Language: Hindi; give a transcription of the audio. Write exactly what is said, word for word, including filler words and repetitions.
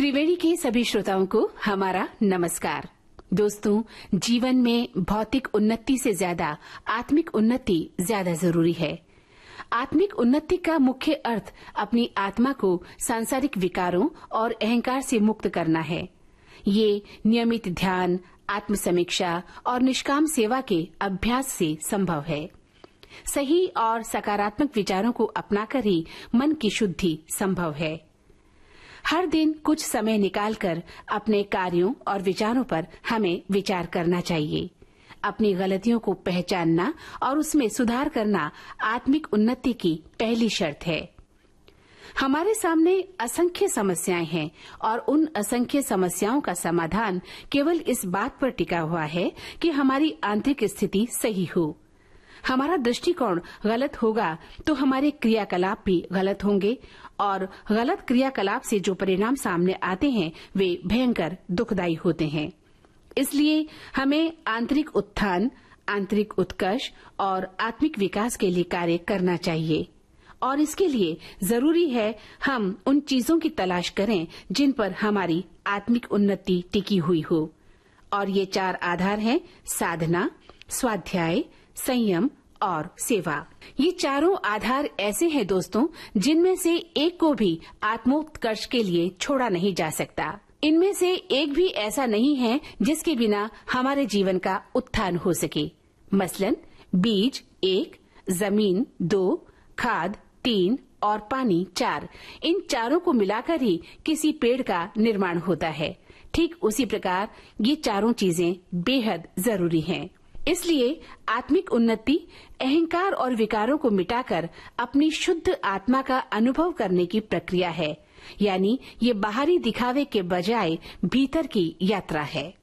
त्रिवेणी के सभी श्रोताओं को हमारा नमस्कार। दोस्तों, जीवन में भौतिक उन्नति से ज्यादा आत्मिक उन्नति ज्यादा जरूरी है। आत्मिक उन्नति का मुख्य अर्थ अपनी आत्मा को सांसारिक विकारों और अहंकार से मुक्त करना है। ये नियमित ध्यान, आत्मसमीक्षा और निष्काम सेवा के अभ्यास से संभव है। सही और सकारात्मक विचारों को अपनाकर ही मन की शुद्धि संभव है। हर दिन कुछ समय निकालकर अपने कार्यों और विचारों पर हमें विचार करना चाहिए। अपनी गलतियों को पहचानना और उसमें सुधार करना आत्मिक उन्नति की पहली शर्त है। हमारे सामने असंख्य समस्याएं हैं और उन असंख्य समस्याओं का समाधान केवल इस बात पर टिका हुआ है कि हमारी आंतरिक स्थिति सही हो। हमारा दृष्टिकोण गलत होगा तो हमारे क्रियाकलाप भी गलत होंगे और गलत क्रियाकलाप से जो परिणाम सामने आते हैं वे भयंकर दुखदायी होते हैं। इसलिए हमें आंतरिक उत्थान, आंतरिक उत्कर्ष और आत्मिक विकास के लिए कार्य करना चाहिए और इसके लिए जरूरी है हम उन चीजों की तलाश करें जिन पर हमारी आत्मिक उन्नति टिकी हुई हो। और ये चार आधार हैं: साधना, स्वाध्याय, संयम और सेवा। ये चारों आधार ऐसे हैं दोस्तों, जिनमें से एक को भी आत्मोत्कर्ष के लिए छोड़ा नहीं जा सकता। इनमें से एक भी ऐसा नहीं है जिसके बिना हमारे जीवन का उत्थान हो सके। मसलन बीज एक, जमीन दो, खाद तीन और पानी चार। इन चारों को मिलाकर ही किसी पेड़ का निर्माण होता है। ठीक उसी प्रकार ये चारों चीजें बेहद जरूरी हैं। इसलिए आत्मिक उन्नति अहंकार और विकारों को मिटाकर अपनी शुद्ध आत्मा का अनुभव करने की प्रक्रिया है। यानी ये बाहरी दिखावे के बजाय भीतर की यात्रा है।